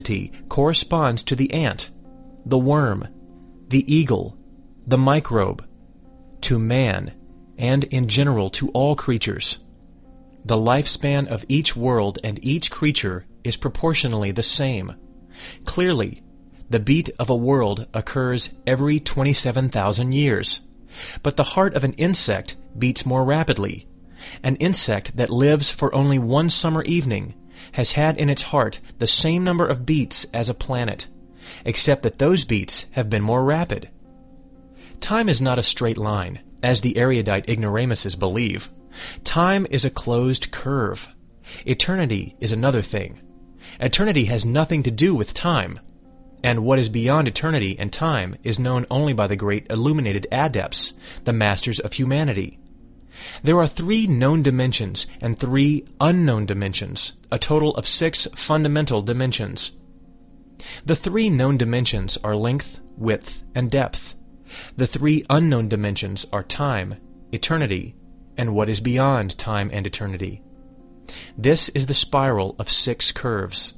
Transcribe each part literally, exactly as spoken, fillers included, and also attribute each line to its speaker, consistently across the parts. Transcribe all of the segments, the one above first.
Speaker 1: corresponds to the ant, the worm, the eagle, the microbe, to man, and in general to all creatures. The lifespan of each world and each creature is proportionally the same. Clearly, the beat of a world occurs every twenty-seven thousand years, but the heart of an insect beats more rapidly. An insect that lives for only one summer evening has had in its heart the same number of beats as a planet, except that those beats have been more rapid. Time is not a straight line, as the erudite ignoramuses believe. Time is a closed curve. Eternity is another thing. Eternity has nothing to do with time, and what is beyond eternity and time is known only by the great illuminated adepts, the masters of humanity. There are three known dimensions and three unknown dimensions, a total of six fundamental dimensions. The three known dimensions are length, width, and depth. The three unknown dimensions are time, eternity, and what is beyond time and eternity. This is the spiral of six curves.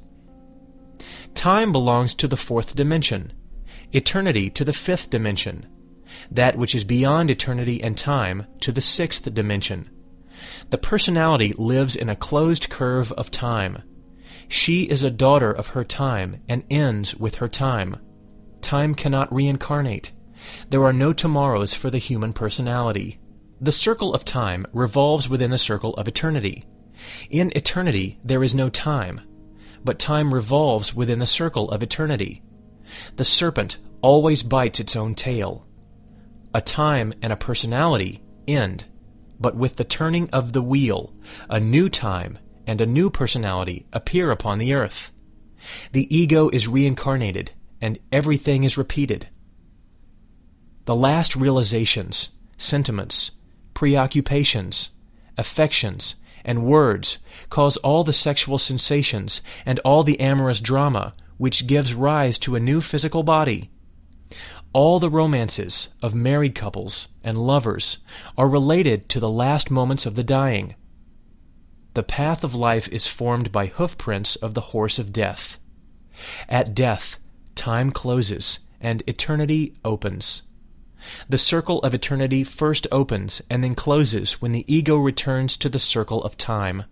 Speaker 1: Time belongs to the fourth dimension, eternity to the fifth dimension, that which is beyond eternity and time to the sixth dimension. The personality lives in a closed curve of time. She is a daughter of her time and ends with her time. Time cannot reincarnate. There are no tomorrows for the human personality. The circle of time revolves within the circle of eternity. In eternity there is no time, but time revolves within the circle of eternity. The serpent always bites its own tail. A time and a personality end, but with the turning of the wheel, a new time and a new personality appear upon the earth. The ego is reincarnated, and everything is repeated. The last realizations, sentiments, preoccupations, affections, and words cause all the sexual sensations and all the amorous drama which gives rise to a new physical body. All the romances of married couples and lovers are related to the last moments of the dying. The path of life is formed by hoofprints of the horse of death. At death, time closes and eternity opens. The circle of eternity first opens and then closes when the ego returns to the circle of time.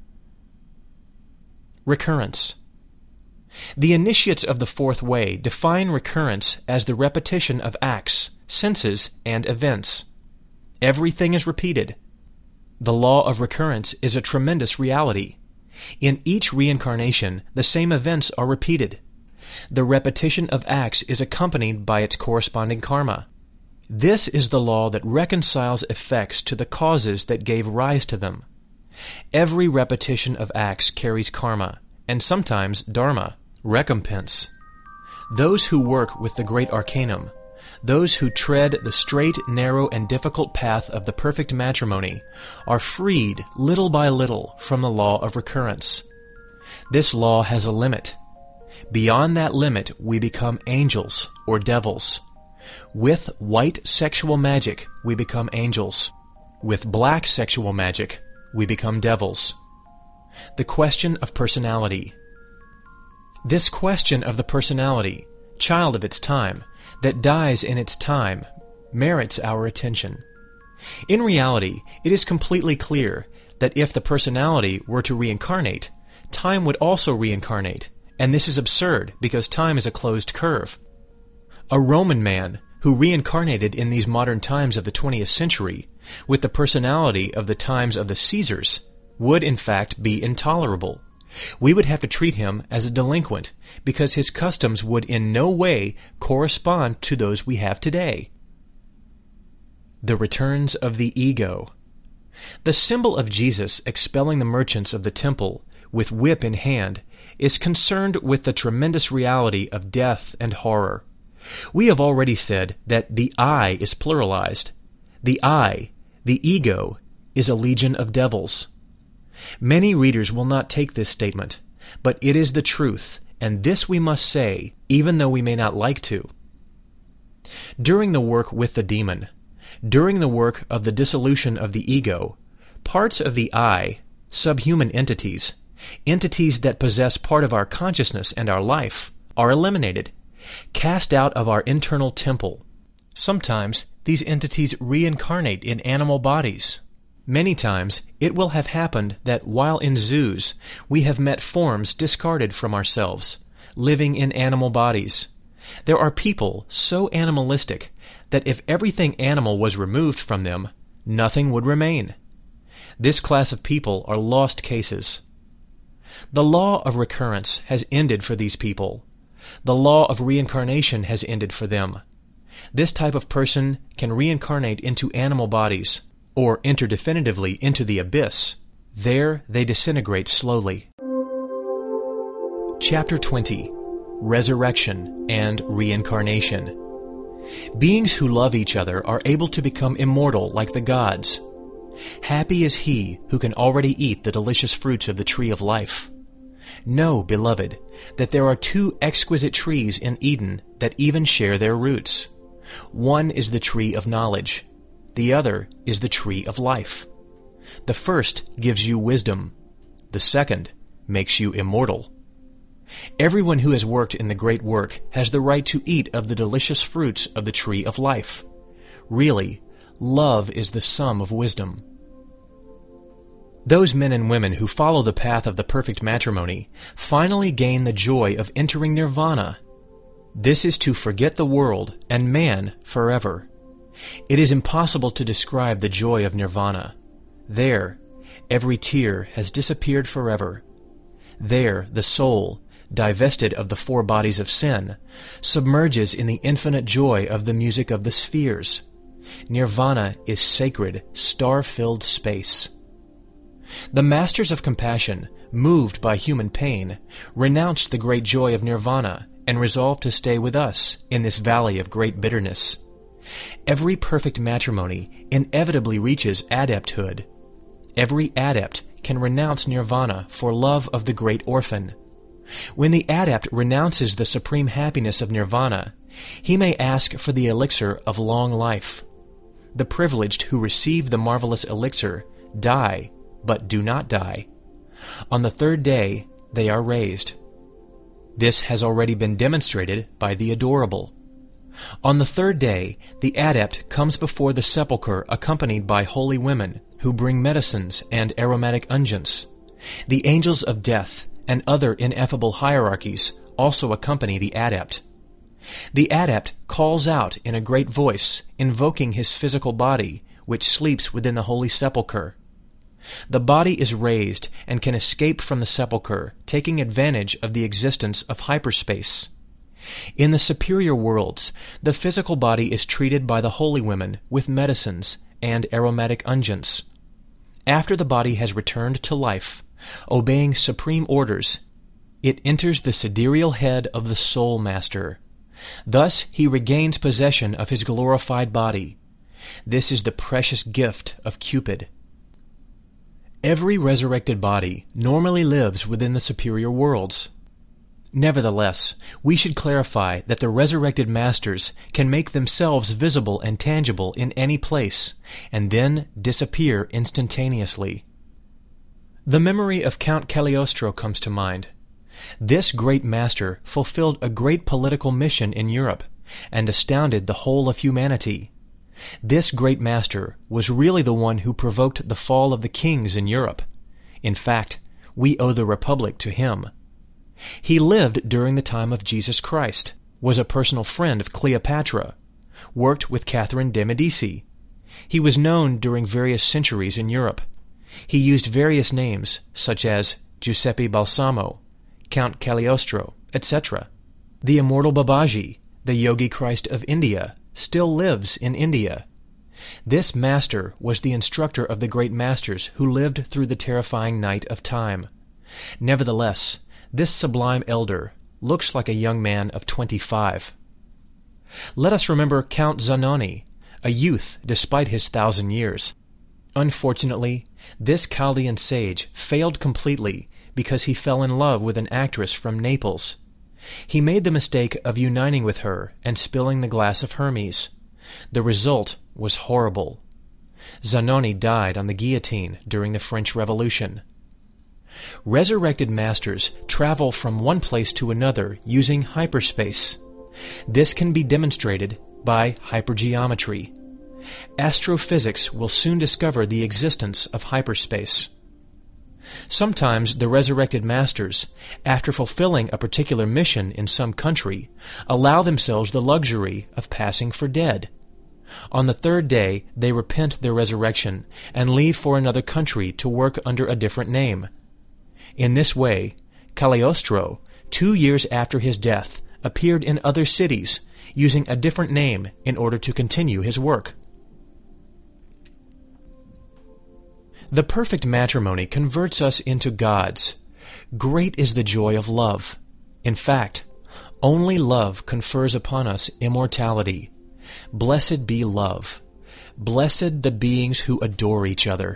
Speaker 1: Recurrence. The initiates of the fourth way define recurrence as the repetition of acts, senses, and events. Everything is repeated. The law of recurrence is a tremendous reality. In each reincarnation, the same events are repeated. The repetition of acts is accompanied by its corresponding karma. This is the law that reconciles effects to the causes that gave rise to them. Every repetition of acts carries karma, and sometimes dharma, recompense. Those who work with the great arcanum, those who tread the straight, narrow, and difficult path of the perfect matrimony, are freed little by little from the law of recurrence. This law has a limit. Beyond that limit we become angels or devils. With white sexual magic we become angels. With black sexual magic we become devils. The question of personality. This question of the personality, child of its time, that dies in its time, merits our attention. In reality, it is completely clear that if the personality were to reincarnate, time would also reincarnate, and this is absurd because time is a closed curve. A Roman man who reincarnated in these modern times of the twentieth century with the personality of the times of the Caesars would in fact be intolerable. We would have to treat him as a delinquent because his customs would in no way correspond to those we have today. The returns of the ego. The symbol of Jesus expelling the merchants of the temple with whip in hand is concerned with the tremendous reality of death and horror. We have already said that the I is pluralized. The I, the ego, is a legion of devils. Many readers will not take this statement, but it is the truth, and this we must say, even though we may not like to. During the work with the demon, during the work of the dissolution of the ego, parts of the I, subhuman entities, entities that possess part of our consciousness and our life, are eliminated, cast out of our internal temple. Sometimes these entities reincarnate in animal bodies. Many times it will have happened that while in zoos we have met forms discarded from ourselves, living in animal bodies. There are people so animalistic that if everything animal was removed from them, nothing would remain. This class of people are lost cases. The law of recurrence has ended for these people. The law of reincarnation has ended for them. This type of person can reincarnate into animal bodies, or enter definitively into the abyss. There they disintegrate slowly. Chapter twenty. Resurrection and Reincarnation. Beings who love each other are able to become immortal like the gods. Happy is he who can already eat the delicious fruits of the tree of life. Know, beloved, that there are two exquisite trees in Eden that even share their roots. One is the tree of knowledge. The other is the tree of life. The first gives you wisdom. The second makes you immortal. Everyone who has worked in the great work has the right to eat of the delicious fruits of the tree of life. Really, love is the sum of wisdom. Those men and women who follow the path of the perfect matrimony finally gain the joy of entering nirvana. This is to forget the world and man forever. It is impossible to describe the joy of nirvana. There, every tear has disappeared forever. There, the soul, divested of the four bodies of sin, submerges in the infinite joy of the music of the spheres. Nirvana is sacred, star-filled space. The masters of compassion, moved by human pain, renounced the great joy of nirvana and resolved to stay with us in this valley of great bitterness. Every perfect matrimony inevitably reaches adepthood. Every adept can renounce nirvana for love of the great orphan. When the adept renounces the supreme happiness of nirvana, he may ask for the elixir of long life. The privileged who receive the marvelous elixir die, but do not die. On the third day, they are raised. This has already been demonstrated by the adorable. On the third day, the adept comes before the sepulchre accompanied by holy women who bring medicines and aromatic unguents. The angels of death and other ineffable hierarchies also accompany the adept. The adept calls out in a great voice, invoking his physical body, which sleeps within the holy sepulchre. The body is raised and can escape from the sepulchre, taking advantage of the existence of hyperspace. In the superior worlds, the physical body is treated by the holy women with medicines and aromatic unguents. After the body has returned to life, obeying supreme orders, it enters the sidereal head of the soul master. Thus he regains possession of his glorified body. This is the precious gift of Cupid. Every resurrected body normally lives within the superior worlds. Nevertheless, we should clarify that the resurrected masters can make themselves visible and tangible in any place, and then disappear instantaneously. The memory of Count Cagliostro comes to mind. This great master fulfilled a great political mission in Europe, and astounded the whole of humanity. This great master was really the one who provoked the fall of the kings in Europe. In fact, we owe the Republic to him. He lived during the time of Jesus Christ, was a personal friend of Cleopatra, worked with Catherine de' Medici. He was known during various centuries in Europe. He used various names, such as Giuseppe Balsamo, Count Cagliostro, et cetera. The immortal Babaji, the Yogi Christ of India, still lives in India. This master was the instructor of the great masters who lived through the terrifying night of time. Nevertheless, this sublime elder looks like a young man of twenty-five. Let us remember Count Zanoni, a youth despite his thousand years. Unfortunately, this Chaldean sage failed completely because he fell in love with an actress from Naples. He made the mistake of uniting with her and spilling the glass of Hermes. The result was horrible. Zanoni died on the guillotine during the French Revolution. Resurrected masters travel from one place to another using hyperspace. This can be demonstrated by hypergeometry. Astrophysics will soon discover the existence of hyperspace. Sometimes the resurrected masters, after fulfilling a particular mission in some country, allow themselves the luxury of passing for dead. On the third day they repent their resurrection and leave for another country to work under a different name. In this way, Cagliostro, two years after his death, appeared in other cities, using a different name in order to continue his work. The perfect matrimony converts us into gods. Great is the joy of love. In fact, only love confers upon us immortality. Blessed be love. Blessed the beings who adore each other.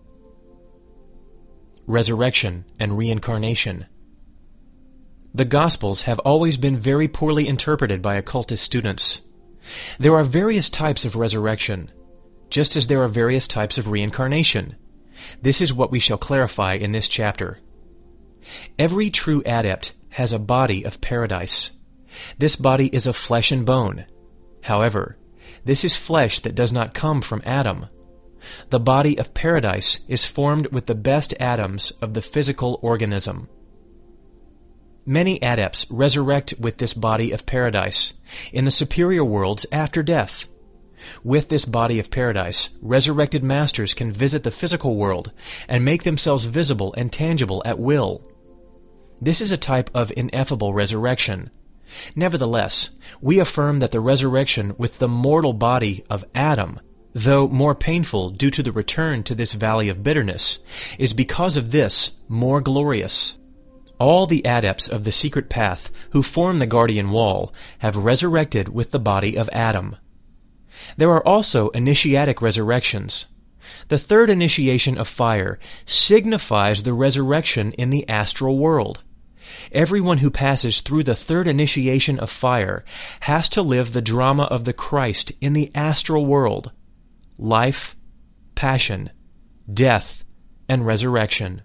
Speaker 1: Resurrection and reincarnation. The Gospels have always been very poorly interpreted by occultist students. There are various types of resurrection, just as there are various types of reincarnation. This is what we shall clarify in this chapter. Every true adept has a body of paradise. This body is of flesh and bone. However, this is flesh that does not come from Adam. The body of paradise is formed with the best atoms of the physical organism. Many adepts resurrect with this body of paradise in the superior worlds after death. With this body of paradise, resurrected masters can visit the physical world and make themselves visible and tangible at will. This is a type of ineffable resurrection. Nevertheless, we affirm that the resurrection with the mortal body of Adam, though more painful due to the return to this valley of bitterness, is because of this more glorious. All the adepts of the secret path who form the guardian wall have resurrected with the body of Adam. There are also initiatic resurrections. The third initiation of fire signifies the resurrection in the astral world. Everyone who passes through the third initiation of fire has to live the drama of the Christ in the astral world: life, passion, death, and resurrection.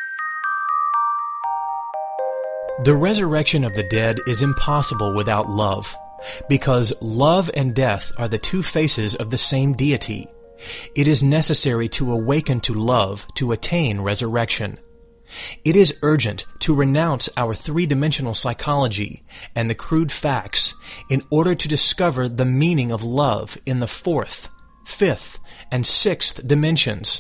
Speaker 1: The resurrection of the dead is impossible without love, because love and death are the two faces of the same deity. It is necessary to awaken to love to attain resurrection. It is urgent to renounce our three-dimensional psychology and the crude facts in order to discover the meaning of love in the fourth, fifth, and sixth dimensions.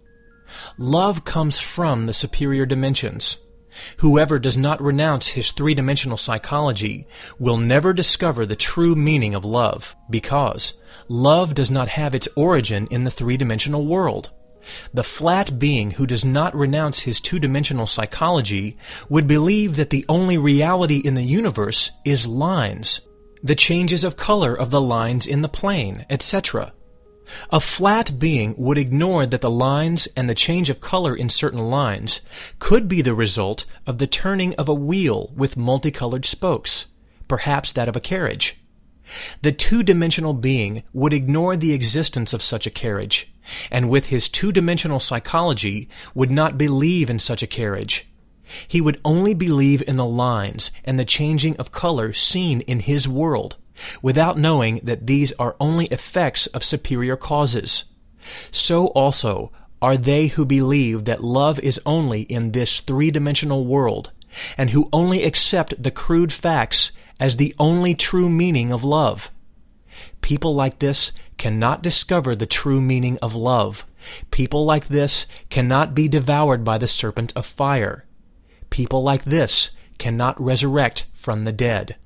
Speaker 1: Love comes from the superior dimensions. Whoever does not renounce his three-dimensional psychology will never discover the true meaning of love, because love does not have its origin in the three-dimensional world. The flat being who does not renounce his two-dimensional psychology would believe that the only reality in the universe is lines, the changes of color of the lines in the plane, et cetera. A flat being would ignore that the lines and the change of color in certain lines could be the result of the turning of a wheel with multicolored spokes, perhaps that of a carriage. The two-dimensional being would ignore the existence of such a carriage, and with his two-dimensional psychology would not believe in such a carriage. He would only believe in the lines and the changing of color seen in his world, without knowing that these are only effects of superior causes. So also are they who believe that love is only in this three-dimensional world, and who only accept the crude facts as the only true meaning of love. People like this cannot discover the true meaning of love. People like this cannot be devoured by the serpent of fire. People like this cannot resurrect from the dead.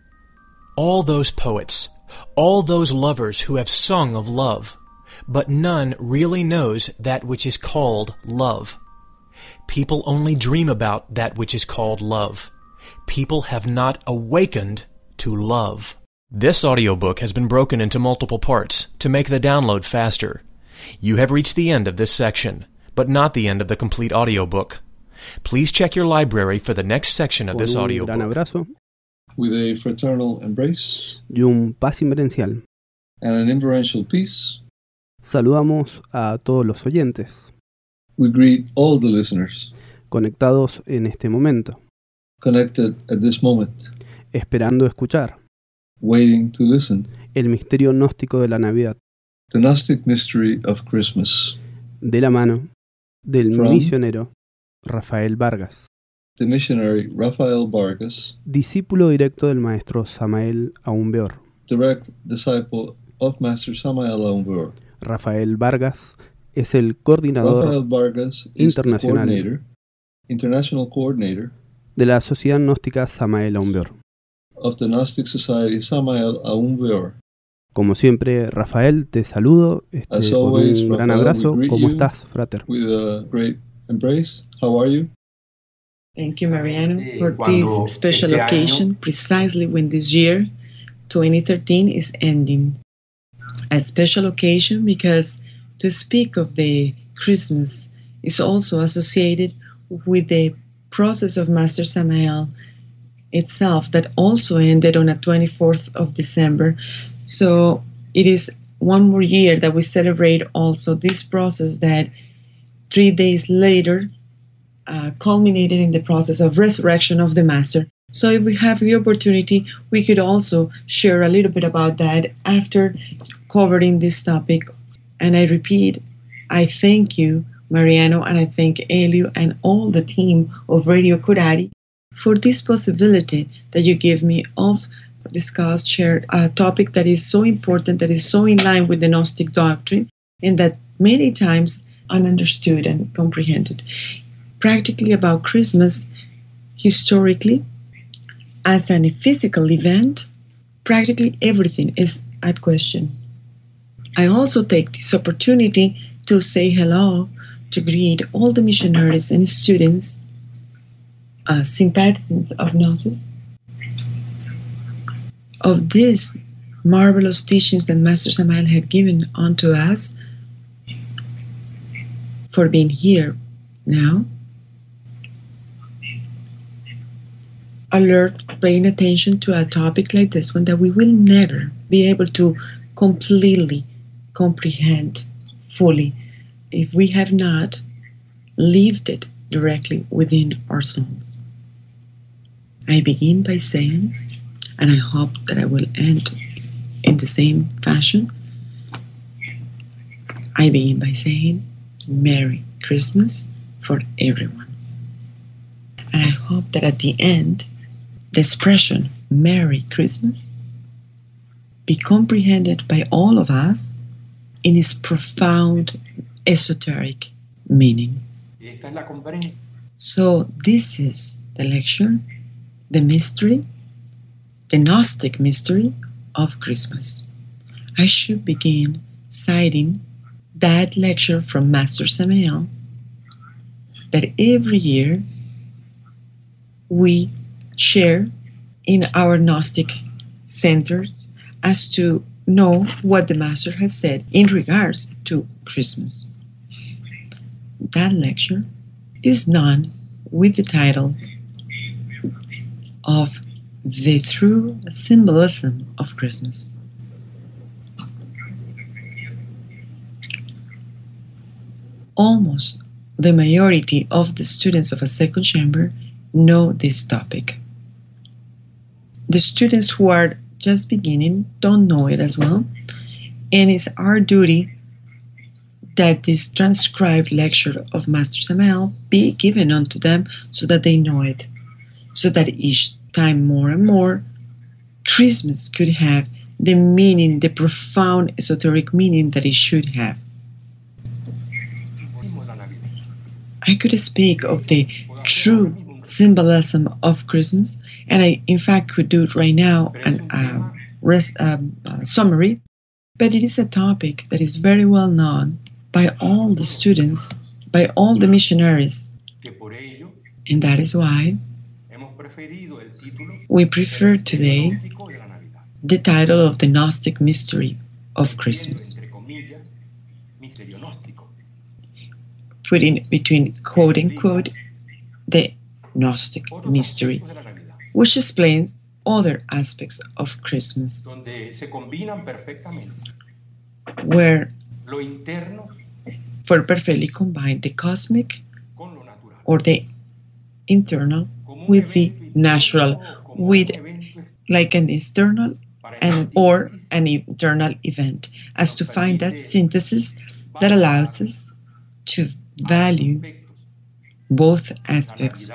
Speaker 1: All those poets, all those lovers who have sung of love, but none really knows that which is called love. People only dream about that which is called love. People have not awakened to love. This audiobook has been broken into multiple parts to make the download faster. You have reached the end of this section, but not the end of the complete audiobook. Please check your library for the next section of this audiobook.
Speaker 2: Un gran abrazo
Speaker 3: with a fraternal embrace
Speaker 2: y un paz inverencial.
Speaker 3: and an inferential peace,
Speaker 2: Saludamos a todos los oyentes.
Speaker 3: we greet all the listeners.
Speaker 2: conectados en este momento,
Speaker 3: connected at this moment,
Speaker 2: esperando escuchar
Speaker 3: waiting to listen.
Speaker 2: el misterio gnóstico de la Navidad,
Speaker 3: The Gnostic Mystery of Christmas,
Speaker 2: de la mano del
Speaker 3: From-
Speaker 2: misionero Rafael Vargas,
Speaker 3: the missionary Raphael Vargas,
Speaker 2: discípulo directo del maestro Samael Aumbeor.
Speaker 3: direct disciple of Master Samael Aumbeor.
Speaker 2: Rafael Vargas es el coordinador
Speaker 3: Raphael Vargas is the
Speaker 2: internacional
Speaker 3: coordinator, international coordinator
Speaker 2: de la Sociedad Gnóstica Samael Aumbeor.
Speaker 3: of the Gnostic Society Samael Aumbeor.
Speaker 2: Como siempre, Rafael, te saludo este,
Speaker 3: As
Speaker 2: con
Speaker 3: always,
Speaker 2: un gran
Speaker 3: Rafael,
Speaker 2: abrazo.
Speaker 3: we greet
Speaker 2: ¿Cómo
Speaker 3: you.
Speaker 2: estás, frater?
Speaker 3: With a great embrace. How are you?
Speaker 4: Thank you, Mariano,
Speaker 5: Eh,
Speaker 4: for
Speaker 5: cuando
Speaker 4: this special
Speaker 5: este año-
Speaker 4: occasion, precisely when this year, twenty thirteen, is ending. A special occasion because to speak of the Christmas is also associated with the process of Master Samael itself that also ended on the twenty-fourth of December. So it is one more year that we celebrate also this process that three days later uh, culminated in the process of resurrection of the Master. So if we have the opportunity, we could also share a little bit about that after covering this topic. And I repeat, I thank you, Mariano, and I thank Elio and all the team of Radio Curari for this possibility that you give me of discuss, share a topic that is so important, that is so in line with the Gnostic doctrine, and that many times ununderstood and comprehended. Practically about Christmas, historically, as a physical event, practically everything is at question. I also take this opportunity to say hello, to greet all the missionaries and students, uh, sympathizants of Gnosis, of these marvelous teachings that Master Samael had given unto us, for being here now, alert, paying attention to a topic like this one that we will never be able to completely comprehend fully if we have not lived it directly within ourselves. I begin by saying, and I hope that I will end in the same fashion, I begin by saying, Merry Christmas for everyone. And I hope that at the end, the expression Merry Christmas be comprehended by all of us in its profound esoteric meaning.
Speaker 5: Esta es la conferencia.
Speaker 4: So this is the lecture, the mystery, the Gnostic mystery of Christmas. I should begin citing that lecture from Master Samael that every year we share in our Gnostic centers as to know what the Master has said in regards to Christmas. That lecture is known with the title of The True Symbolism of Christmas. Almost the majority of the students of a second chamber know this topic. The students who are just beginning don't know it as well, and it's our duty that this transcribed lecture of Master Samael be given unto them so that they know it, so that each time more and more Christmas could have the meaning, the profound esoteric meaning that it should have. I could speak of the true symbolism of Christmas, and I in fact could do it right now, an uh, res- uh, uh, summary, but it is a topic that is very well known by all the students, by all the missionaries, and that is why we prefer today the title of the Gnostic mystery of Christmas, putting between quote unquote the Gnostic mystery, which explains other aspects of Christmas, where for perfectly combine the cosmic or the internal with the natural, with like an external and or an internal event, as to find that synthesis that allows us to value both aspects.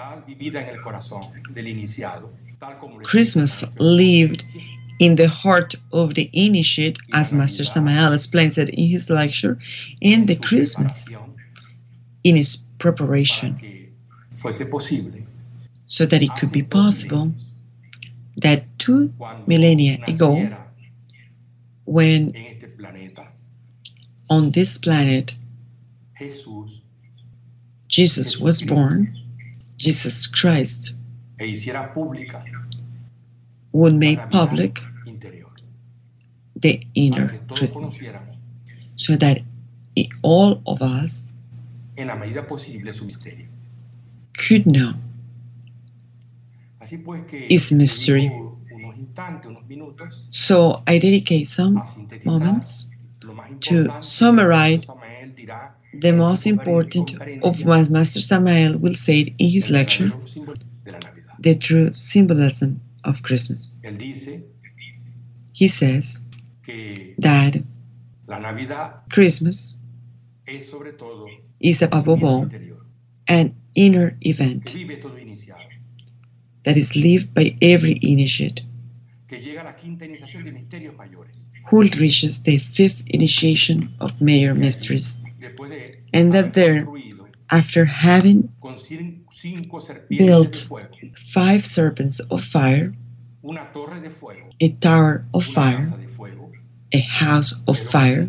Speaker 4: Christmas lived in the heart of the initiate, as Master Samael explains it in his lecture, and the Christmas in its preparation, so that it could be possible that two millennia ago, when on this planet Jesus was born, Jesus Christ would make public the inner Christmas, so that all of us could know its mystery. So I dedicate some moments to summarize the most important of what Master Samael will say in his lecture, the true symbolism of Christmas. He says that Christmas is above all an inner event that is lived by every initiate who reaches the fifth initiation of major mysteries, and that there, after having built five serpents of fire, a tower of fire, a house of fire,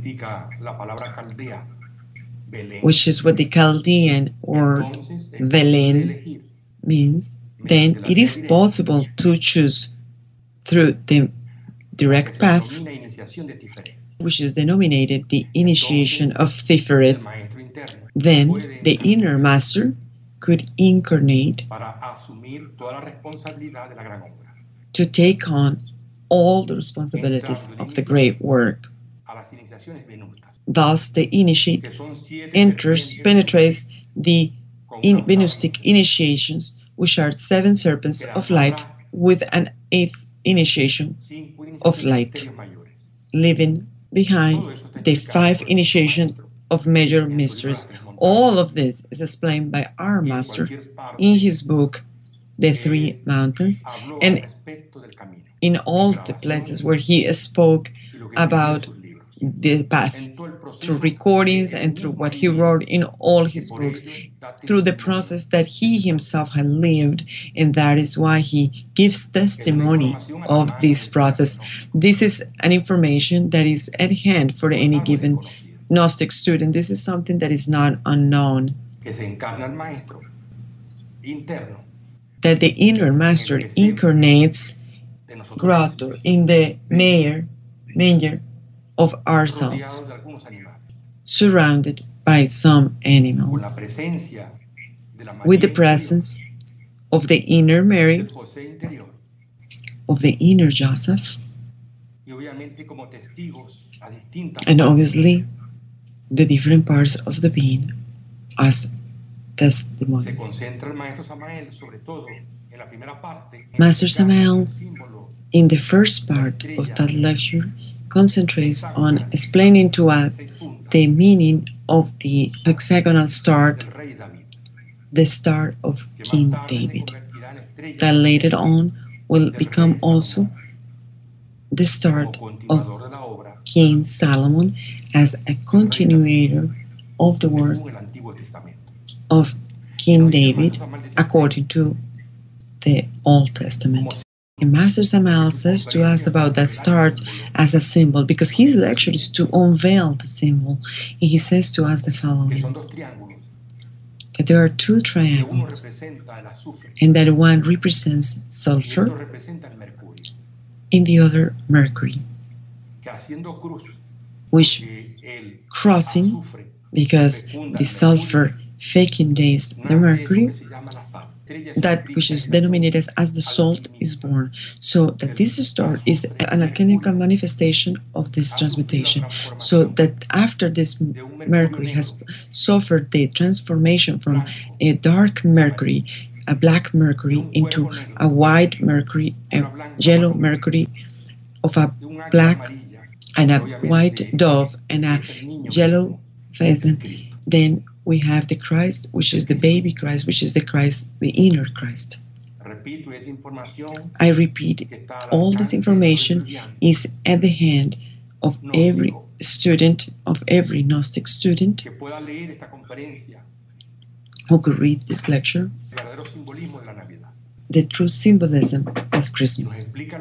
Speaker 4: which is what the Chaldean word Belen means, then it is possible to choose through the direct path, which is denominated the initiation of Tiferet. Then the inner master could incarnate to take on all the responsibilities of the great work. Thus, the initiate enters, penetrates the in Venustic initiations, which are seven serpents of light with an eighth initiation of light, leaving behind the five initiations of major mysteries. All of this is explained by our master in his book, The Three Mountains, and in all the places where he spoke about the path, through recordings and through what he wrote in all his books, through the process that he himself had lived, and that is why he gives testimony of this process. This is an information that is at hand for any given Gnostic student. This is something that is not unknown, that the inner master incarnates grotto in the manger, manger of ourselves, surrounded by some animals, with the presence of the inner Mary, of the inner Joseph, and obviously the different parts of the being as testimonies. Master Samael, in the first part of that lecture, concentrates on explaining to us the meaning of the hexagonal star, the star of King David, that later on will become also the start of King Solomon as a continuator of the work of King David according to the Old Testament. And Master Samael says to us about that start as a symbol, because his lecture is to unveil the symbol. And he says to us the following, that there are two triangles, and that one represents sulfur and the other Mercury, which crossing, because the sulfur fecundates the Mercury, that which is denominated as the salt is born. So that this star is an alchemical manifestation of this transmutation. So that after this Mercury has suffered the transformation from a dark Mercury a black Mercury into a white Mercury, a yellow Mercury, of a black and a white dove and a yellow pheasant, then we have the Christ, which is the baby Christ, which is the Christ, the inner Christ. I repeat, all this information is at the hand of every student, of every Gnostic student who could read this lecture, the true symbolism of Christmas.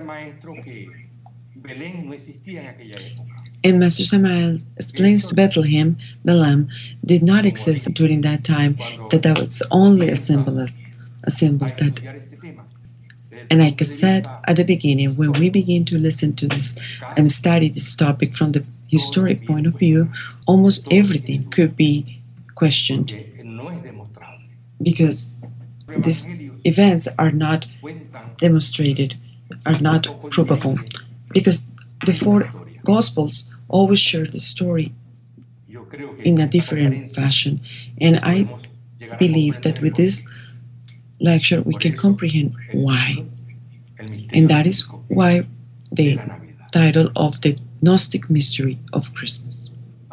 Speaker 4: And Master Samael explains to Bethlehem, Bethlehem did not exist during that time, that that was only a symbol, a symbol that. And like I said at the beginning, when we begin to listen to this and study this topic from the historic point of view, almost everything could be questioned, because these events are not demonstrated, are not provable, because the four Gospels always share the story in a different fashion. And I believe that with this lecture we can comprehend why. And that is why the title of the Gnostic Mystery of Christmas.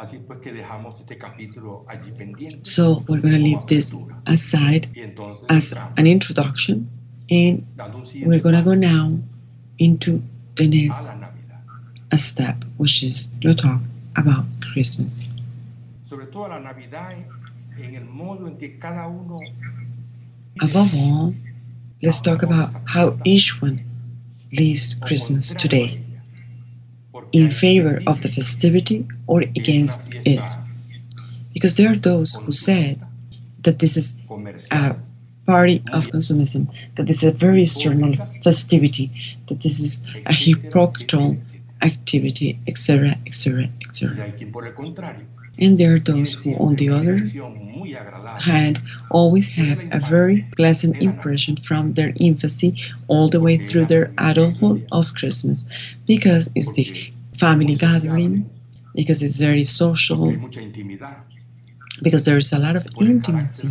Speaker 4: So we're going to leave this aside as an introduction, and we're going to go now into the next a step, which is to talk about Christmas. Above all, let's talk about how each one lives Christmas today, in favor of the festivity or against it. Because there are those who said that this is a party of consumism, that this is a very external festivity, that this is a hypocritical activity, et cetera, et cetera, et cetera. And there are those who, on the other hand, always have a very pleasant impression from their infancy all the way through their adulthood of Christmas, because it's the family gathering, because it's very social, because there is a lot of intimacy,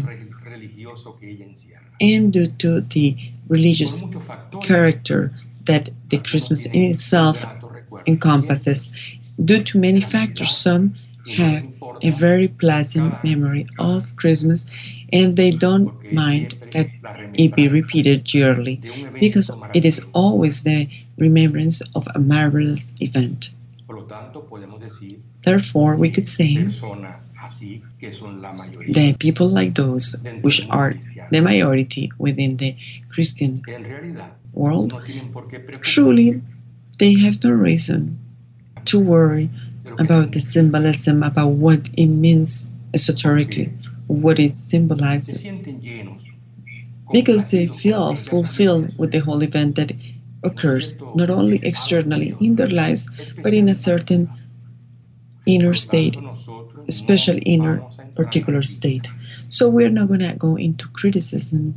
Speaker 4: and due to the religious character that the Christmas in itself encompasses. Due to many factors, some have a very pleasant memory of Christmas, and they don't mind that it be repeated yearly, because it is always the remembrance of a marvelous event. Therefore, we could say that people like those, which are the majority within the Christian world, truly they have no reason to worry about the symbolism, about what it means esoterically, what it symbolizes, because they feel fulfilled with the whole event that occurs not only externally in their lives, but in a certain inner state, especially inner particular state. So we're not going to go into criticism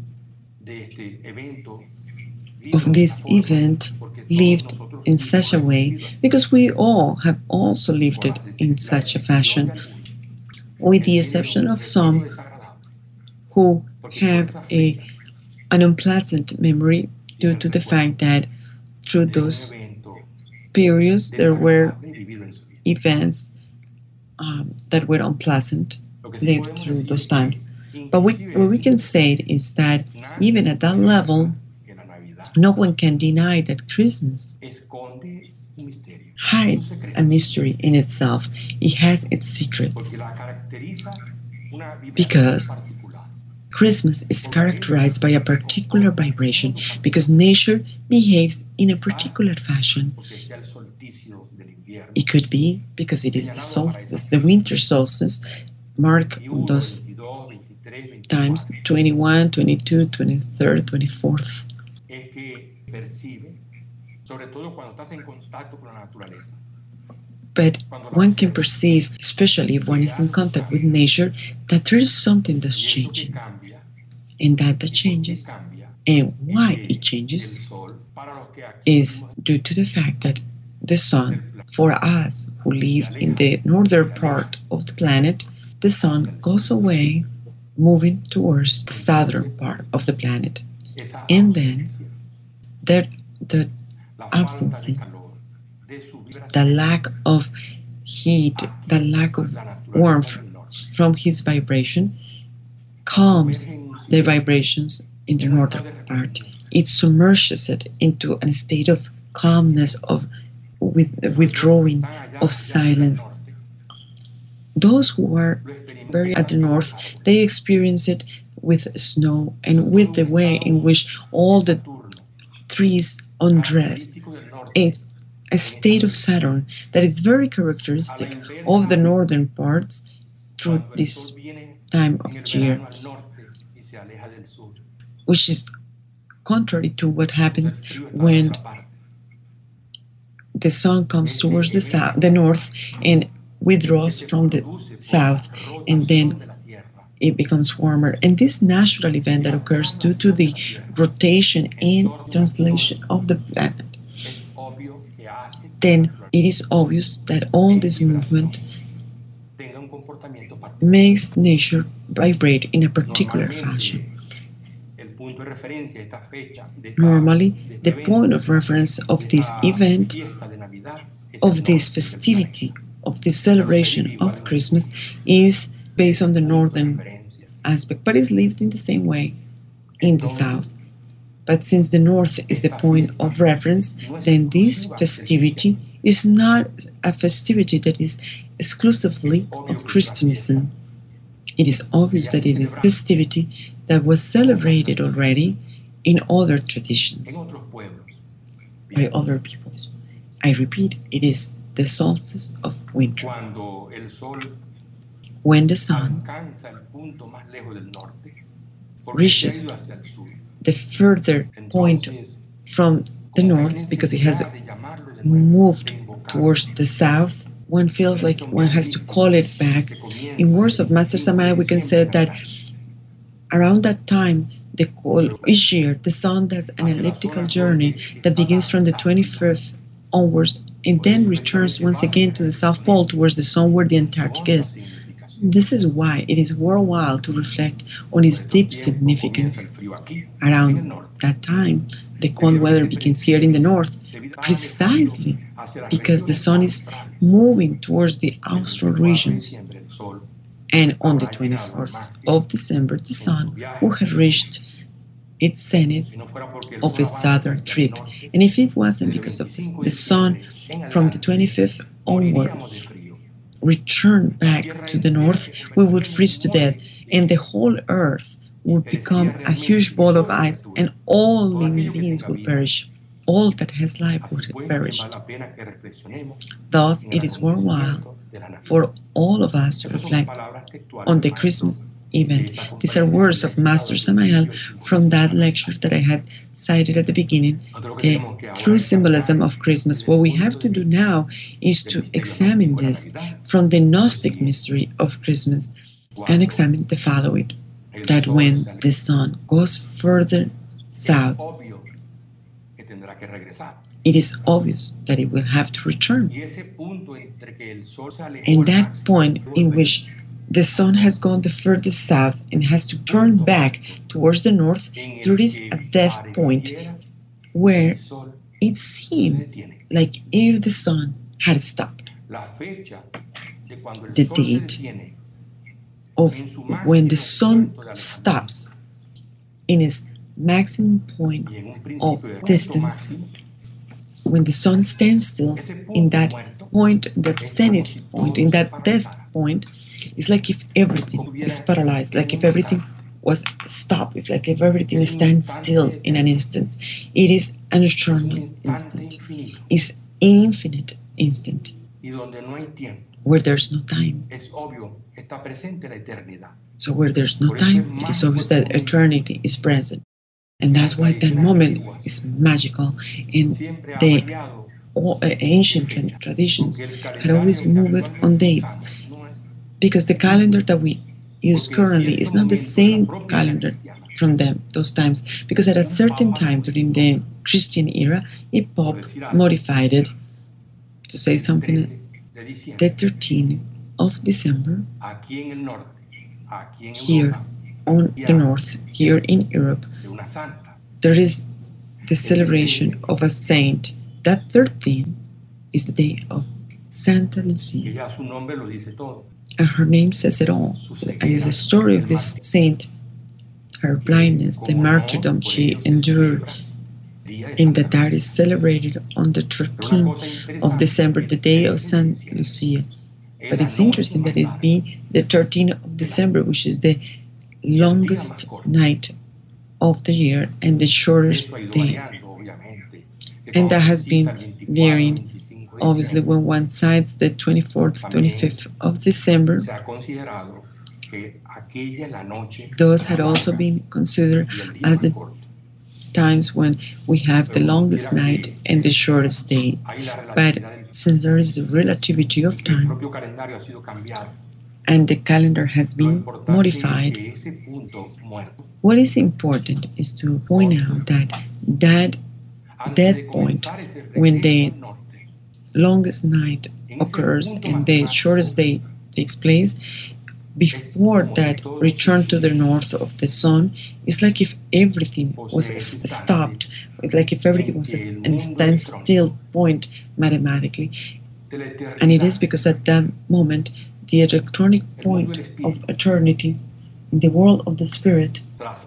Speaker 4: of this event lived in such a way, because we all have also lived it in such a fashion, with the exception of some who have a an unpleasant memory due to the fact that through those periods there were events um, that were unpleasant lived through those times. But we, what we can say is that even at that level, no one can deny that Christmas hides a mystery in itself. It has its secrets. Because Christmas is characterized by a particular vibration, because nature behaves in a particular fashion. It could be because it is the solstice, the winter solstice, mark those times, twenty-one, twenty-two, twenty-third, twenty-fourth. But one can perceive, especially if one is in contact with nature, that there is something that's changing. And that that changes, and why it changes, is due to the fact that the sun, for us who live in the northern part of the planet, the sun goes away moving towards the southern part of the planet. And then there, the absence, the lack of heat, the lack of warmth from his vibration calms the vibrations in the northern part. It submerges it into a state of calmness, of with, withdrawing, of silence. Those who are very at the north, they experience it with snow and with the way in which all the trees undress. A, a state of Saturn that is very characteristic of the northern parts through this time of year, which is contrary to what happens when the sun comes towards the south, the north, and withdraws from the south, and then it becomes warmer. And this natural event that occurs due to the rotation and translation of the planet, then it is obvious that all this movement makes nature vibrate in a particular fashion. Normally, the point of reference of this event, of this festivity, of this celebration of Christmas, is based on the northern aspect, but is lived in the same way in the south. But since the north is the point of reference, then this festivity is not a festivity that is exclusively of Christianism. It is obvious that it is a festivity that was celebrated already in other traditions by other peoples. I repeat, it is the solstice of winter, when the sun reaches the further point from the north, because it has moved towards the south. One feels like one has to call it back. In words of Master Samael, we can say that around that time, the call, each year, the sun does an elliptical journey that begins from the twenty-fifth onwards and then returns once again to the South Pole towards the sun where the Antarctic is. This is why it is worthwhile to reflect on its deep significance. Around that time, the cold weather begins here in the north, precisely because the sun is moving towards the austral regions. And on the twenty-fourth of December, the sun will have reached its zenith of its southern trip. And if it wasn't because of this, the sun from the twenty-fifth onward returned back to the north, we would freeze to death, and the whole earth would become a huge ball of ice, and all living beings will perish. All that has life would have perished. Thus, it is worthwhile for all of us to reflect on the Christmas event. These are words of Master Samael from that lecture that I had cited at the beginning, the true symbolism of Christmas. What we have to do now is to examine this from the Gnostic mystery of Christmas and examine the following, that when the sun goes further south, it is obvious that it will have to return. And that point in which the sun has gone the furthest south and has to turn back towards the north, there is a death point where it seemed like if the sun had stopped. The date of when the sun stops in its maximum point of distance, when the sun stands still in that point, that zenith point, in that death point, it's like if everything is paralyzed, like if everything was stopped, if like if everything stands still in an instant. It is an eternal instant. It's an infinite instant where there's no time. So where there's no time, it is obvious that eternity is present. And that's why that moment is magical. And the all, uh, ancient tra- traditions had always moved on dates, because the calendar that we use currently is not the same calendar from them, those times, because at a certain time during the Christian era, a pope modified it to say something, the thirteenth of December, here on the north, here in Europe, there is the celebration of a saint. That thirteenth is the day of Santa Lucia. And her name says it all. And it's the story of this saint, her blindness, the martyrdom she endured, in that that is celebrated on the thirteenth of December, the day of Santa Lucia. But it's interesting that it be the thirteenth of December, which is the longest night of the year and the shortest day. And that has been varying. Obviously, when one cites the twenty-fourth, twenty-fifth of December, those had also been considered as the times when we have the longest night and the shortest day. But since there is the relativity of time and the calendar has been modified, what is important is to point out that that dead point, when the longest night occurs and the shortest day takes place, before that return to the north of the sun, it's like if everything was stopped. It's like if everything was a standstill point mathematically. And it is because at that moment, the electronic point of eternity in the world of the spirit,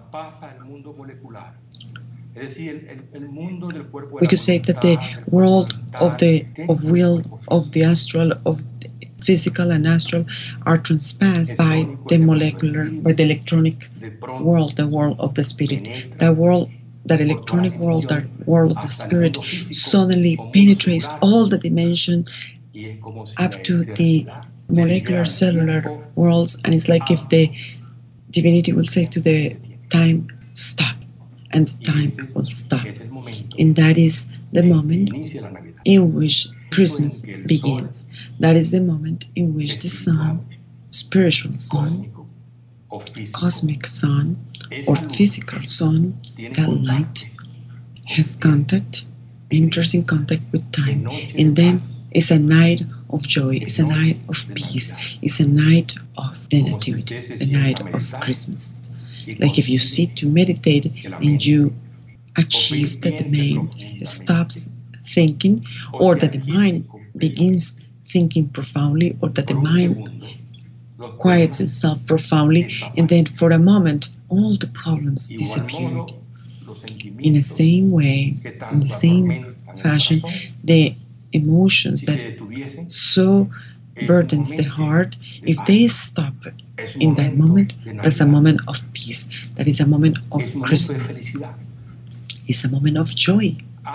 Speaker 4: we could say that the world of the of will, of the astral, of the physical and astral are transpassed by the molecular, by the electronic world, the world of the spirit. That world, that electronic world, that world of the spirit suddenly penetrates all the dimensions up to the molecular cellular worlds, and it's like if the divinity will say to the time, stop, and the time will stop. And that is the moment in which Christmas begins. That is the moment in which the sun, spiritual sun, cosmic sun, or physical sun, that light, has contact, enters in contact with time. And then it's a night of joy, it's a night of peace, it's a night of the Nativity, the night of Christmas. Like if you sit to meditate and you achieve that the mind stops thinking, or that the mind begins thinking profoundly, or that the mind quiets itself profoundly, and then for a moment all the problems disappear. In the same way, in the same fashion, the emotions that so burdens the heart, if they stop in that moment, that's a moment of peace. That is a moment of Christmas. It's a moment of joy.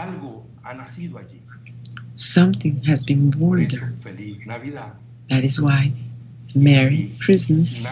Speaker 4: Something has been born there. That is why Merry Christmas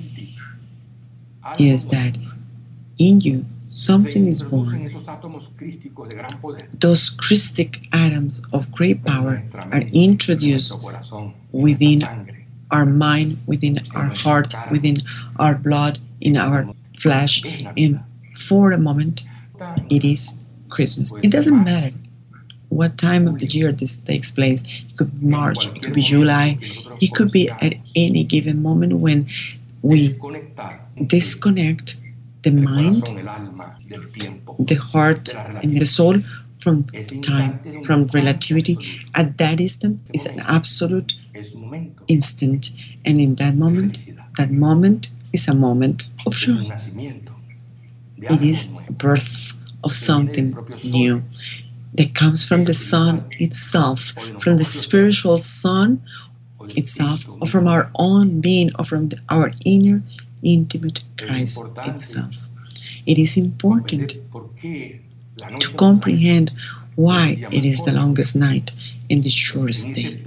Speaker 4: is that in you something is born. Those Christic atoms of great power are introduced within our mind, within our heart, within our blood, in our flesh, and for a moment it is Christmas. It doesn't matter what time of the year this takes place. It could be March, it could be July, it could be at any given moment when we disconnect the mind, the heart, and the soul from time, from relativity. At that instant is an absolute instant, and in that moment, that moment is a moment of joy. It is a birth of something new that comes from the sun itself, from the spiritual sun itself, or from our own being, or from the, our inner intimate Christ itself. It is important to comprehend why it is the longest night and the shortest day.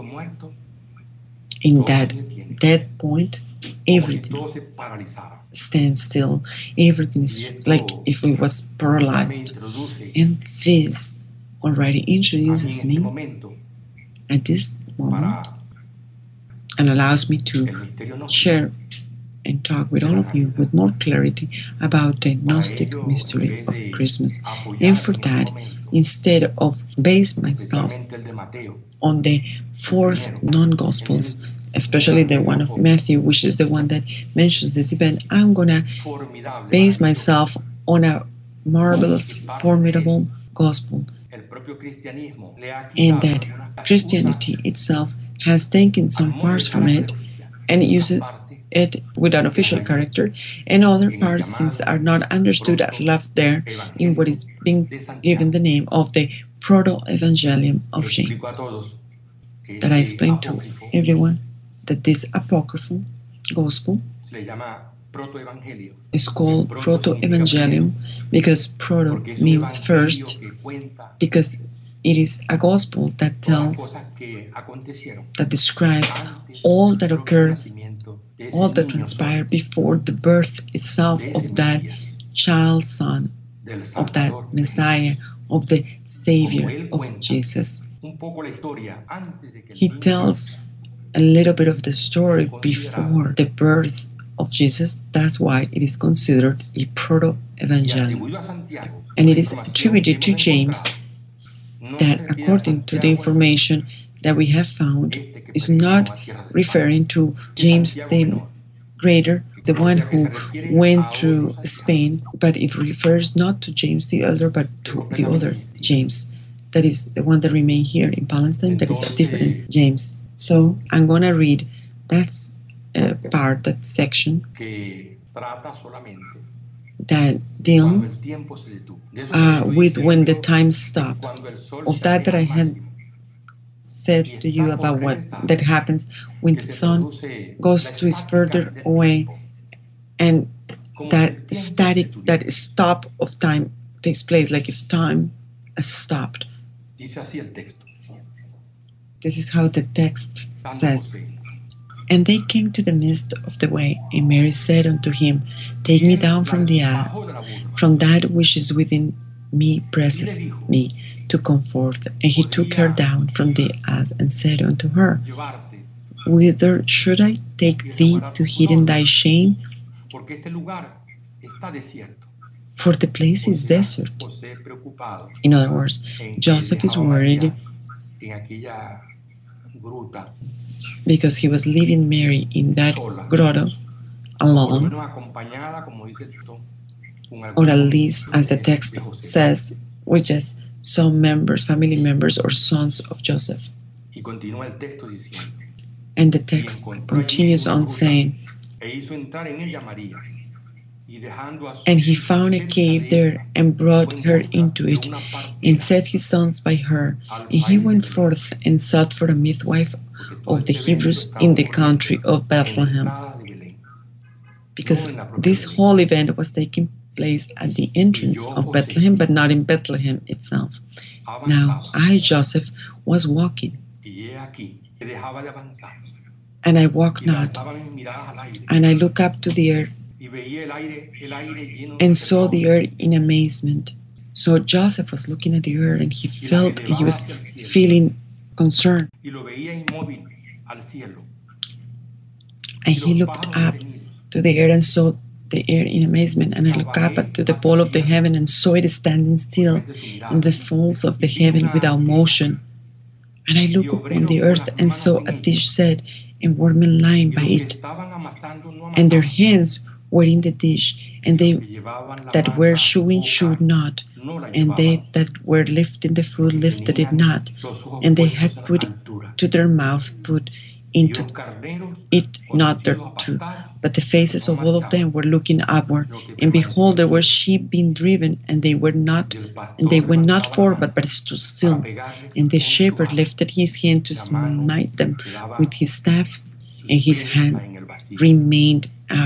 Speaker 4: In that dead point, everything stands still. Everything is like if it was paralyzed. And this already introduces me at this moment and allows me to share and talk with all of you with more clarity about the Gnostic mystery of Christmas. And for that, instead of base myself on the fourth non-Gospels, especially the one of Matthew, which is the one that mentions this event, I'm going to base myself on a marvelous, formidable gospel, and that Christianity itself has taken some parts from it and it uses it with an official character, and other parts, since are not understood, are left there in what is being given the name of the Proto-Evangelium of James. That I explained to everyone that this apocryphal gospel is called Proto-Evangelium because proto means first, because it is a gospel that tells, that describes all that occurred, all that transpired before the birth itself of that child son, of that Messiah, of the Savior of Jesus. He tells a little bit of the story before the birth of Jesus. That's why it is considered a proto-evangelium. And it is attributed to James, that according to the information that we have found, is not referring to James the Greater, the one who went through Spain, but it refers not to James the Elder, but to the other James. That is the one that remained here in Palestine, that is a different James. So I'm going to read that uh, part, that section, that deals uh, with when the time stopped. Of that that I had said to you about what that happens when the sun goes to its further away, and that static, that stop of time takes place, like if time has stopped. This is how the text says. And they came to the midst of the way, and Mary said unto him, Take me down from the ass, from that which is within me presses me to comfort. And he took her down from the ass, and said unto her, Whither should I take thee to hidden thy shame? For the place is desert. In other words, Joseph is worried because he was leaving Mary in that grotto alone, or at least, as the text says, with just some members, family members, or sons of Joseph. And the text continues on saying, And he found a cave there, and brought her into it, and set his sons by her. And he went forth and sought for a midwife of the Hebrews in the country of Bethlehem, because this whole event was taking place at the entrance of Bethlehem, but not in Bethlehem itself. Now I, Joseph, was walking, and I walk not, and I look up to the earth, and saw the earth in amazement. So Joseph was looking at the earth, and he felt, and he was feeling concerned. And he looked up to the earth and saw the earth in amazement. And I looked up to the pole of the heaven and saw it standing still in the folds of the heaven without motion. And I looked upon the earth and saw a dish set, and workmen lying by it. And their hands were in the dish, and they that were chewing chewed not, and they that were lifting the food lifted it not, and they had put to their mouth put into it not their two, but the faces of all of them were looking upward. And behold, there were sheep being driven, and they were not, and they went not forward, but stood still. And the shepherd lifted his hand to smite them with his staff, and his hand remained up,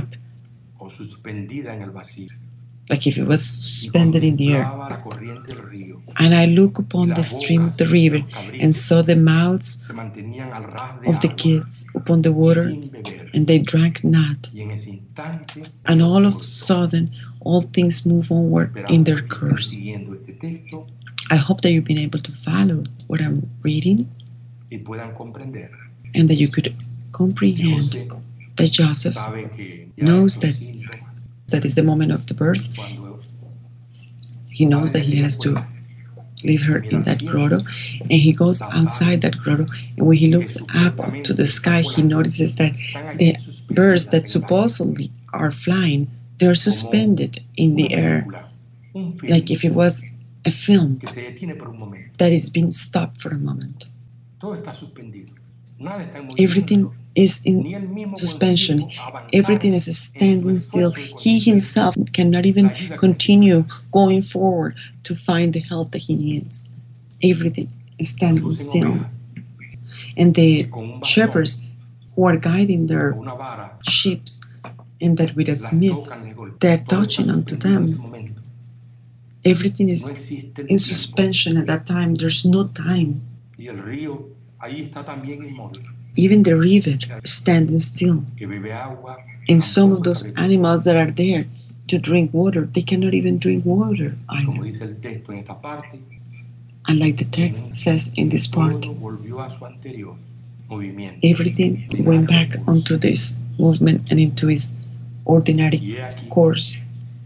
Speaker 4: like if it was suspended in the air. And I looked upon the stream of the river, and saw the mouths of the kids upon the water, and they drank not. And all of a sudden, all things move onward in their course. I hope that you've been able to follow what I'm reading, and that you could comprehend that Joseph knows that that is the moment of the birth. He knows that he has to leave her in that grotto, and he goes outside that grotto, and when he looks up to the sky, he notices that the birds that supposedly are flying, they're suspended in the air, like if it was a film that is being stopped for a moment. Everything is in suspension. Everything is standing still. He himself cannot even continue going forward to find the help that he needs. Everything is standing still. And the shepherds who are guiding their sheep, and that with a smith, they're touching onto them. Everything is in suspension at that time. There's no time. Even the river is standing still. And some of those animals that are there to drink water, they cannot even drink water either. And like the text says in this part, everything went back onto this movement and into its ordinary course.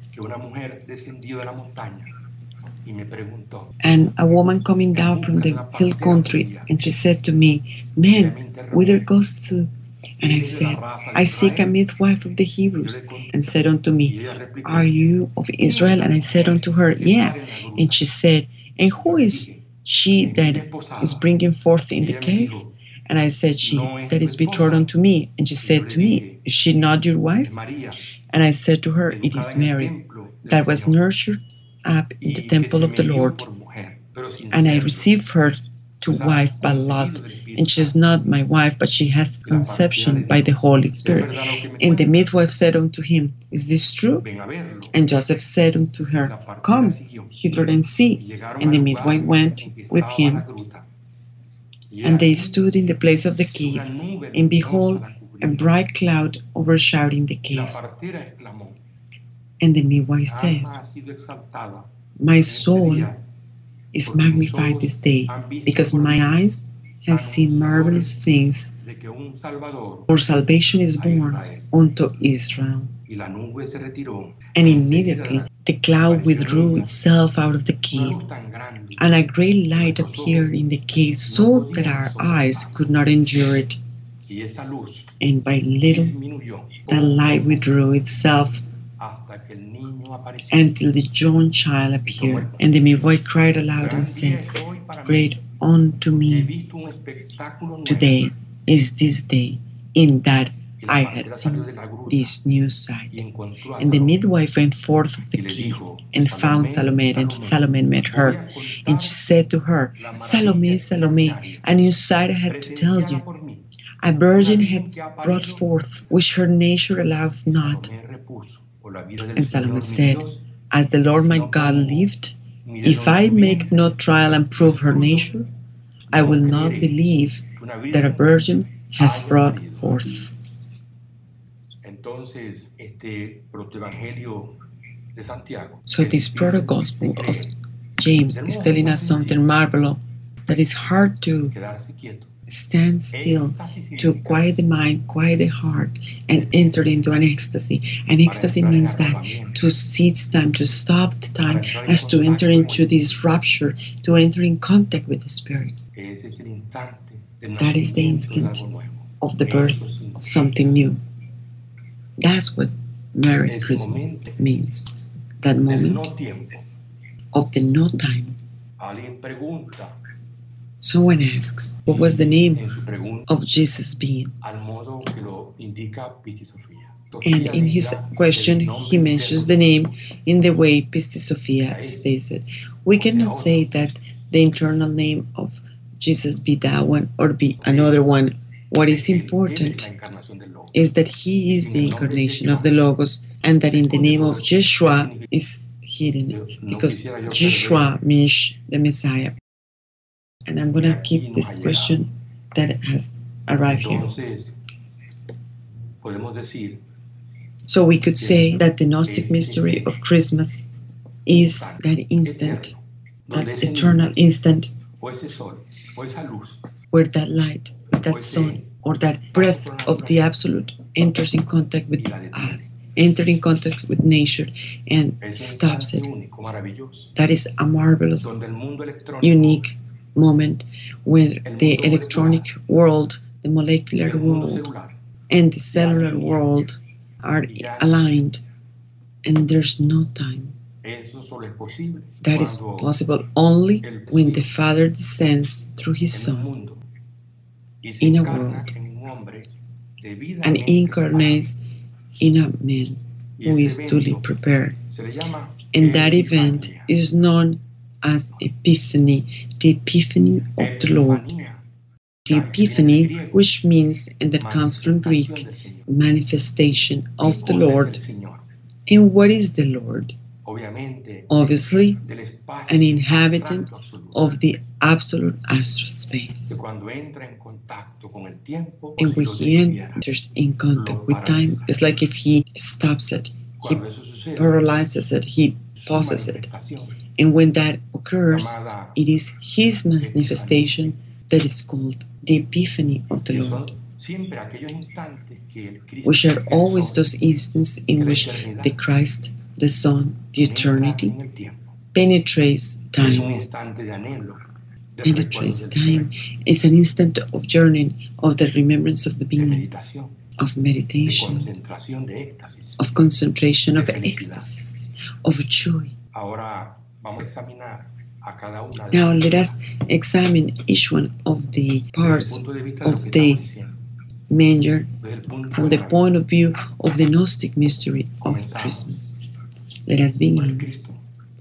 Speaker 4: And a woman coming down from the hill country, and she said to me, "Man, whither goest thou?" And I said, "I seek a midwife of the Hebrews." And said unto me, "Are you of Israel?" And I said unto her, "Yeah." And she said, "And who is she that is bringing forth in the cave?" And I said, "She that is betrothed unto me." And she said to me, "Is she not your wife?" And I said to her, "It is Mary, that was nurtured up in the temple of the Lord, and I received her to wife by lot, and she is not my wife, but she hath conception by the Holy Spirit." And the midwife said unto him, "Is this true?" And Joseph said unto her, "Come hither and see." And the midwife went with him, and they stood in the place of the cave, and behold, a bright cloud overshadowing the cave. And the midwife said, "My soul is magnified this day, because my eyes have seen marvelous things, for salvation is born unto Israel." And immediately the cloud withdrew itself out of the cave, and a great light appeared in the cave, so that our eyes could not endure it. And by little that light withdrew itself until the young child appeared. And the midwife cried aloud and said, "Great unto me today is this day, in that I had seen this new sight." And the midwife went forth of the cave and found Salome, and Salome met her. And she said to her, "Salome, Salome, a new sight I had to tell you. A virgin hath brought forth, which her nature alloweth not." And Salome said, "As the Lord my God lived, if I make no trial and prove her nature, I will not believe that a virgin hath brought forth." So this proto-gospel of James is telling us something marvelous, that is hard to stand still, to quiet the mind, quiet the heart, and enter into an ecstasy. An ecstasy means that to seize time, to stop the time, as to enter into this rapture, to enter in contact with the Spirit. That is the instant of the birth of something new. That's what Merry Christmas means. That moment of the no time. Someone asks, what was the name of Jesus' being? And in his question, he mentions the name in the way Pistis Sophia states it. We cannot say that the internal name of Jesus be that one or be another one. What is important is that he is the incarnation of the Logos, and that in the name of Yeshua is hidden, because Yeshua means the Messiah. And I'm going to keep this question that has arrived here. So we could say that the Gnostic mystery of Christmas is that instant, that eternal instant, where that light, that sun, or that breath of the Absolute enters in contact with us, enter in contact with nature and
Speaker 5: Ese
Speaker 4: stops it.
Speaker 5: instante único, maravilloso,
Speaker 4: That is a marvelous,
Speaker 5: donde el mundo electrónico
Speaker 4: unique moment where
Speaker 5: El
Speaker 4: the
Speaker 5: mundo
Speaker 4: electronic world, the
Speaker 5: y
Speaker 4: molecular
Speaker 5: el mundo
Speaker 4: world,
Speaker 5: celular
Speaker 4: and the cellular world are aligned, and there's no time.
Speaker 5: Eso solo es posible
Speaker 4: That is
Speaker 5: cuando
Speaker 4: possible only when the Father descends through His
Speaker 5: en un
Speaker 4: Son
Speaker 5: mundo y se
Speaker 4: in a
Speaker 5: encarna
Speaker 4: world
Speaker 5: en un hombre
Speaker 4: and
Speaker 5: debidamente
Speaker 4: incarnates in a man
Speaker 5: Y
Speaker 4: who
Speaker 5: ese
Speaker 4: is duly
Speaker 5: evento
Speaker 4: prepared.
Speaker 5: se le llama
Speaker 4: And that event
Speaker 5: Epifanía.
Speaker 4: is known as Epiphany, the Epiphany of the Lord.
Speaker 5: Epifanía,
Speaker 4: The
Speaker 5: que viene del
Speaker 4: Epiphany,
Speaker 5: griego,
Speaker 4: which means, and that comes from Greek,
Speaker 5: manifestación del Señor.
Speaker 4: manifestation
Speaker 5: ¿Qué
Speaker 4: of the
Speaker 5: cosa es
Speaker 4: Lord.
Speaker 5: el Señor?
Speaker 4: And what is the Lord?
Speaker 5: Obviamente,
Speaker 4: Obviously,
Speaker 5: del espacio
Speaker 4: an inhabitant
Speaker 5: abstracto absoluto,
Speaker 4: of the absolute astral
Speaker 5: que
Speaker 4: space.
Speaker 5: cuando entra en contacto con el tiempo, o
Speaker 4: And
Speaker 5: si
Speaker 4: when
Speaker 5: lo
Speaker 4: he
Speaker 5: detuviera,
Speaker 4: enters in contact
Speaker 5: lo
Speaker 4: with time,
Speaker 5: paraliza.
Speaker 4: it's like if he stops it, he
Speaker 5: Cuando eso sucede,
Speaker 4: paralyzes it, he
Speaker 5: su
Speaker 4: pauses it.
Speaker 5: manifestación,
Speaker 4: And when that occurs,
Speaker 5: llamada
Speaker 4: it is his manifestation that is called the Epiphany of the
Speaker 5: que
Speaker 4: Lord,
Speaker 5: son siempre aquellos instantes que el Cristo,
Speaker 4: which are
Speaker 5: el
Speaker 4: always
Speaker 5: Sol,
Speaker 4: those instances in
Speaker 5: que la
Speaker 4: which
Speaker 5: eternidad
Speaker 4: the Christ, the Son, the
Speaker 5: entra
Speaker 4: eternity
Speaker 5: en el tiempo.
Speaker 4: penetrates
Speaker 5: Es un
Speaker 4: time.
Speaker 5: instante de anhelo, de
Speaker 4: Penetrates
Speaker 5: recuerdo del
Speaker 4: time.
Speaker 5: ser,
Speaker 4: It's an instant of journey, of the remembrance of the
Speaker 5: de
Speaker 4: being,
Speaker 5: meditación,
Speaker 4: of
Speaker 5: de
Speaker 4: meditation,
Speaker 5: concentración, de éxtasis.
Speaker 4: of concentration,
Speaker 5: de
Speaker 4: of
Speaker 5: felicidad.
Speaker 4: ecstasy, of joy.
Speaker 5: Ahora vamos a examinar a cada una de
Speaker 4: Now
Speaker 5: las
Speaker 4: let
Speaker 5: personas
Speaker 4: us examine each one of the
Speaker 5: desde el
Speaker 4: parts
Speaker 5: punto de vista de lo
Speaker 4: of
Speaker 5: que
Speaker 4: the
Speaker 5: estamos diciendo,
Speaker 4: manger
Speaker 5: desde el punto
Speaker 4: from
Speaker 5: de
Speaker 4: the
Speaker 5: la
Speaker 4: point of view of the Gnostic mystery of
Speaker 5: Comenzamos.
Speaker 4: Christmas. Let us
Speaker 5: por el
Speaker 4: begin
Speaker 5: Cristo,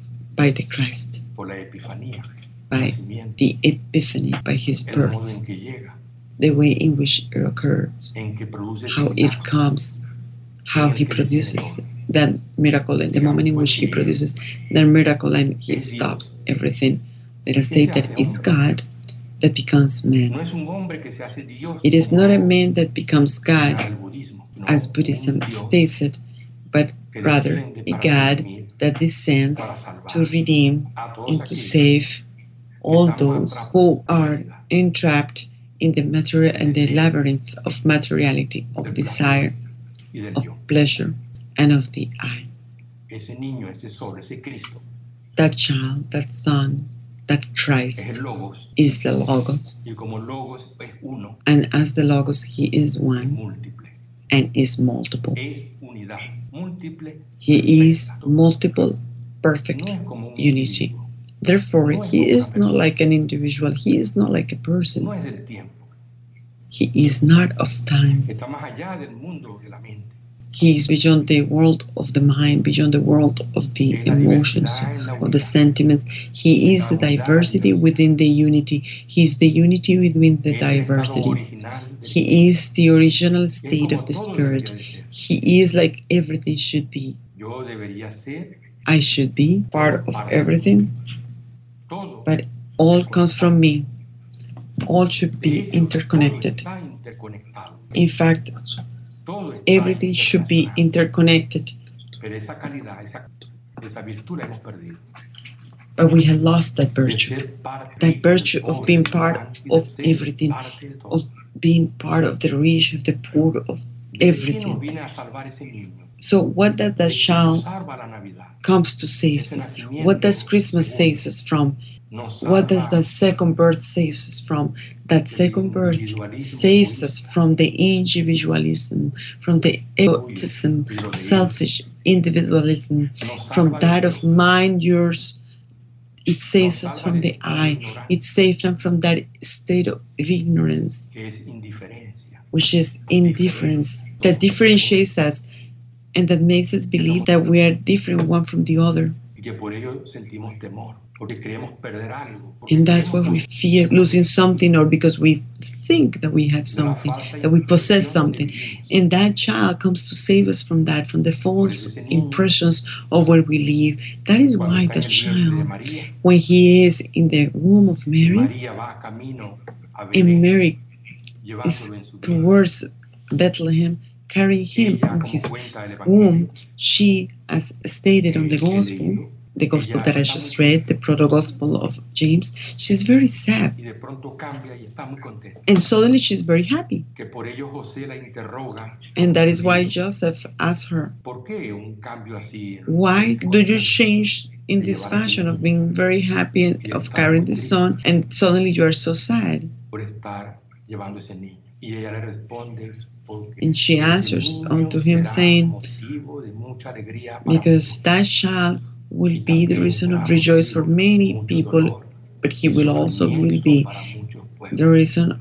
Speaker 4: by the Christ,
Speaker 5: por la epifanía,
Speaker 4: by
Speaker 5: nacimiento,
Speaker 4: the Epiphany, by His
Speaker 5: el modo
Speaker 4: birth,
Speaker 5: en que llega,
Speaker 4: the way in which it occurs,
Speaker 5: en que produce ese
Speaker 4: how it
Speaker 5: milagro,
Speaker 4: comes, how
Speaker 5: en el
Speaker 4: He
Speaker 5: que detiene
Speaker 4: produces
Speaker 5: todo.
Speaker 4: that miracle, and the moment in which He produces that miracle and He
Speaker 5: Es
Speaker 4: stops
Speaker 5: Dios.
Speaker 4: everything. Let us say
Speaker 5: Se
Speaker 4: that
Speaker 5: hace
Speaker 4: it's
Speaker 5: hombre.
Speaker 4: God that becomes man.
Speaker 5: No es un hombre que se hace Dios,
Speaker 4: It is
Speaker 5: como
Speaker 4: not a man that becomes
Speaker 5: señala
Speaker 4: God,
Speaker 5: el budismo, sino
Speaker 4: as
Speaker 5: un
Speaker 4: Buddhism
Speaker 5: Dios
Speaker 4: states it, but
Speaker 5: que
Speaker 4: rather
Speaker 5: desciende
Speaker 4: a
Speaker 5: para
Speaker 4: God
Speaker 5: redimir,
Speaker 4: that descends
Speaker 5: para salvar
Speaker 4: to redeem
Speaker 5: a todos
Speaker 4: and to
Speaker 5: aquellos
Speaker 4: save all
Speaker 5: estamos
Speaker 4: those
Speaker 5: atrapados
Speaker 4: who
Speaker 5: en la
Speaker 4: are
Speaker 5: vida.
Speaker 4: entrapped in the material and the
Speaker 5: Deseo
Speaker 4: labyrinth of materiality,
Speaker 5: del
Speaker 4: of
Speaker 5: placer
Speaker 4: desire,
Speaker 5: y del
Speaker 4: of
Speaker 5: yo.
Speaker 4: pleasure, and of the I.
Speaker 5: Ese niño, ese sol, ese Cristo,
Speaker 4: That child, that son, that
Speaker 5: es
Speaker 4: Christ
Speaker 5: el Logos,
Speaker 4: is the Logos,
Speaker 5: y como Logos es uno,
Speaker 4: and as the Logos, He is
Speaker 5: es
Speaker 4: one
Speaker 5: múltiple,
Speaker 4: and is multiple.
Speaker 5: es unidad, múltiple,
Speaker 4: He is
Speaker 5: perfecta.
Speaker 4: multiple, perfect
Speaker 5: No es como un
Speaker 4: unity.
Speaker 5: individuo,
Speaker 4: Therefore,
Speaker 5: No es
Speaker 4: He
Speaker 5: como
Speaker 4: is
Speaker 5: una
Speaker 4: not
Speaker 5: persona.
Speaker 4: like an individual. He is not like a
Speaker 5: no
Speaker 4: person.
Speaker 5: es del tiempo,
Speaker 4: He is not of time.
Speaker 5: está más allá del mundo de la mente.
Speaker 4: He is beyond the world of the mind, beyond the world of the
Speaker 5: Es la
Speaker 4: emotions,
Speaker 5: diversidad en la
Speaker 4: of the
Speaker 5: unidad.
Speaker 4: sentiments. He is the diversity within the unity. He is the unity within the
Speaker 5: Es el estado
Speaker 4: diversity.
Speaker 5: original del
Speaker 4: He is the original
Speaker 5: Es
Speaker 4: state
Speaker 5: como
Speaker 4: of the
Speaker 5: todo
Speaker 4: Spirit.
Speaker 5: debería de ser.
Speaker 4: He is like everything should be.
Speaker 5: Yo debería ser
Speaker 4: I should be part of everything,
Speaker 5: todo.
Speaker 4: but all comes from me. All should
Speaker 5: De
Speaker 4: be
Speaker 5: hecho,
Speaker 4: interconnected.
Speaker 5: todo está interconectado.
Speaker 4: In fact,
Speaker 5: Todo está
Speaker 4: everything should be
Speaker 5: interrelacionado.
Speaker 4: interconnected,
Speaker 5: Pero esa calidad, esa, esa virtud la hemos perdido.
Speaker 4: but we have lost that
Speaker 5: De
Speaker 4: virtue.
Speaker 5: ser parte
Speaker 4: That
Speaker 5: del
Speaker 4: virtue of
Speaker 5: pobre,
Speaker 4: being
Speaker 5: del
Speaker 4: part
Speaker 5: blanco y del
Speaker 4: of
Speaker 5: ser
Speaker 4: everything,
Speaker 5: parte de todo.
Speaker 4: of being part of the rich, of the poor, of
Speaker 5: ¿De qué nos
Speaker 4: everything.
Speaker 5: viene a salvar ese niño?
Speaker 4: So what does that
Speaker 5: ¿De qué nos
Speaker 4: child
Speaker 5: salva la Navidad?
Speaker 4: comes to save
Speaker 5: Ese
Speaker 4: us?
Speaker 5: nacimiento
Speaker 4: What does Christmas
Speaker 5: segundo
Speaker 4: save us from?
Speaker 5: nos
Speaker 4: What does
Speaker 5: salva
Speaker 4: that second birth save us from? That second birth saves us from the individualism, from the egotism, selfish individualism,
Speaker 5: nos
Speaker 4: from
Speaker 5: salva
Speaker 4: that
Speaker 5: del
Speaker 4: of
Speaker 5: yo.
Speaker 4: mind, yours. It saves us from the I. It saves them from that state of ignorance,
Speaker 5: que es indiferencia.
Speaker 4: which is indifference, that differentiates us and that makes us believe that we are different one from the other.
Speaker 5: Y que por ello sentimos temor, porque creemos perder algo. porque
Speaker 4: And that's why
Speaker 5: creemos
Speaker 4: we
Speaker 5: que
Speaker 4: fear losing something, or because we think that we have
Speaker 5: la
Speaker 4: something,
Speaker 5: falsa
Speaker 4: that we possess
Speaker 5: impresión donde
Speaker 4: something.
Speaker 5: vivimos.
Speaker 4: And that child comes to save us from that, from the false impressions of where we live. That is
Speaker 5: Cuando
Speaker 4: why
Speaker 5: está en
Speaker 4: the
Speaker 5: el vientre de
Speaker 4: child,
Speaker 5: María,
Speaker 4: when he is in the womb of
Speaker 5: y
Speaker 4: Mary,
Speaker 5: María va camino a
Speaker 4: and
Speaker 5: Belén,
Speaker 4: Mary is
Speaker 5: llevándolo en su vientre.
Speaker 4: towards Bethlehem, carrying him
Speaker 5: Ella,
Speaker 4: on
Speaker 5: como
Speaker 4: his
Speaker 5: cuenta el
Speaker 4: womb,
Speaker 5: Evangelio,
Speaker 4: she, as stated on the
Speaker 5: que he
Speaker 4: Gospel,
Speaker 5: leído,
Speaker 4: the gospel that I just read, the proto-gospel of James, she's very sad.
Speaker 5: Y de pronto cambia y está muy contenta.
Speaker 4: And suddenly she's very happy.
Speaker 5: Que por ello José la interroga.
Speaker 4: And that is why Joseph asked her,
Speaker 5: ¿Por qué un cambio así?
Speaker 4: why do you change in this fashion of being very happy and of carrying the son, and suddenly you are so sad?
Speaker 5: Por estar llevando ese niño. Y ella le responde,
Speaker 4: and she answers unto him, saying, because that child will be the reason of rejoice for many people, but he will also will be the reason